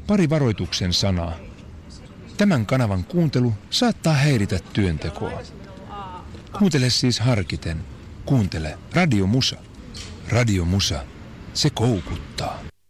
Pari varoituksen sanaa. Tämän kanavan kuuntelu saattaa häiritä työntekoa. Kuuntele siis harkiten. Kuuntele Radio Musa. Radio Musa. Se koukuttaa.